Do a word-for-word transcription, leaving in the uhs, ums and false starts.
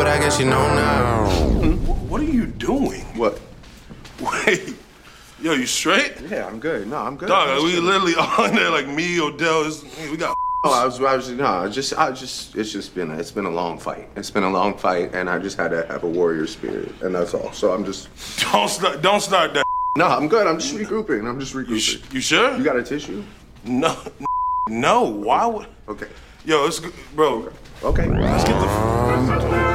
but I guess you know now. What are you doing? What? Wait. Yo, you straight? Yeah, I'm good. No, I'm good. Dog, I'm we good. literally on there like me, Odell. Is, we got. Oh, I was, I was, no, I just, I just, it's just been, a, it's been a long fight. It's been a long fight, and I just had to have a warrior spirit, and that's all. So I'm just. Don't start. Don't start that. No, I'm good. I'm just regrouping. I'm just regrouping. You, sh- you sure? You got a tissue? No, no. Why would? Okay. Yo, it's good, bro. Okay. Let's get the.